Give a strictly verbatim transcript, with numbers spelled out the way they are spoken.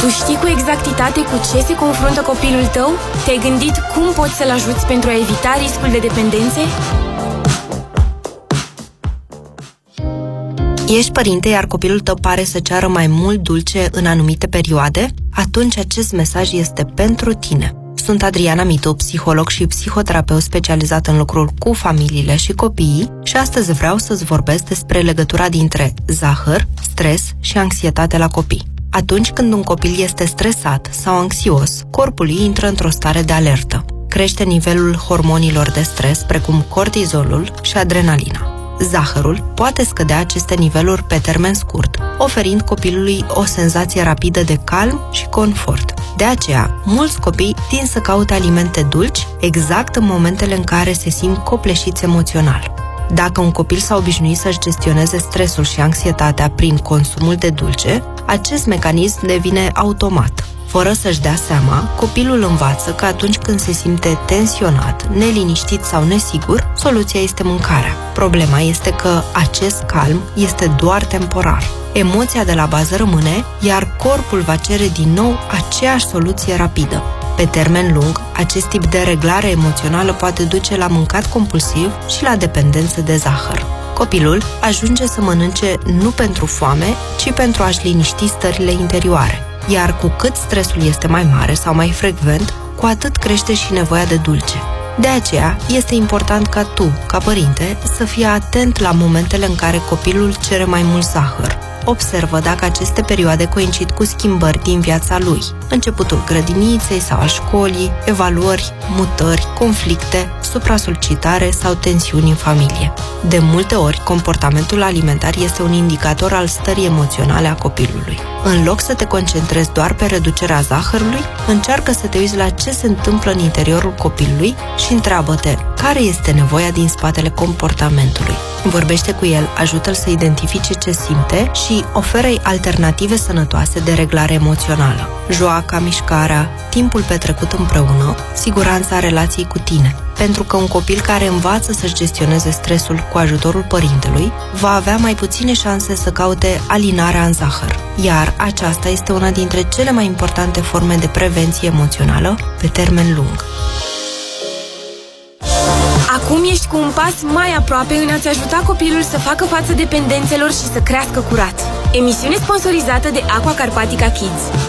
Tu știi cu exactitate cu ce se confruntă copilul tău? Te-ai gândit cum poți să-l ajuți pentru a evita riscul de dependențe? Ești părinte, iar copilul tău pare să ceară mai mult dulce în anumite perioade? Atunci acest mesaj este pentru tine. Sunt Adriana Mitu, psiholog și psihoterapeut specializat în lucrul cu familiile și copiii și astăzi vreau să-ți vorbesc despre legătura dintre zahăr, stres și anxietate la copii. Atunci când un copil este stresat sau anxios, corpul lui intră într-o stare de alertă. Crește nivelul hormonilor de stres, precum cortizolul și adrenalina. Zahărul poate scădea aceste niveluri pe termen scurt, oferind copilului o senzație rapidă de calm și confort. De aceea, mulți copii tind să caute alimente dulci exact în momentele în care se simt copleșiți emoțional. Dacă un copil s-a obișnuit să-și gestioneze stresul și anxietatea prin consumul de dulce, acest mecanism devine automat. Fără să-și dea seama, copilul învață că atunci când se simte tensionat, neliniștit sau nesigur, soluția este mâncarea. Problema este că acest calm este doar temporar. Emoția de la bază rămâne, iar corpul va cere din nou aceeași soluție rapidă. Pe termen lung, acest tip de reglare emoțională poate duce la mâncat compulsiv și la dependență de zahăr. Copilul ajunge să mănânce nu pentru foame, ci pentru a-și liniști stările interioare. Iar cu cât stresul este mai mare sau mai frecvent, cu atât crește și nevoia de dulce. De aceea, este important ca tu, ca părinte, să fii atent la momentele în care copilul cere mai mult zahăr. Observă dacă aceste perioade coincid cu schimbări din viața lui, începutul grădiniței sau al școlii, evaluări, mutări, conflicte, supra-solicitare sau tensiuni în familie. De multe ori, comportamentul alimentar este un indicator al stării emoționale a copilului. În loc să te concentrezi doar pe reducerea zahărului, încearcă să te uiți la ce se întâmplă în interiorul copilului și întreabă-te care este nevoia din spatele comportamentului. Vorbește cu el, ajută-l să identifice ce simte și oferă-i alternative sănătoase de reglare emoțională. Joaca, mișcarea, timpul petrecut împreună, siguranța relației cu tine. Pentru că un copil care învață să-și gestioneze stresul cu ajutorul părintelui va avea mai puține șanse să caute alinarea în zahăr. Iar aceasta este una dintre cele mai importante forme de prevenție emoțională pe termen lung. Acum ești cu un pas mai aproape în a-ți ajuta copilul să facă față dependențelor și să crească curat. Emisiune sponsorizată de Aqua Carpatica Kids.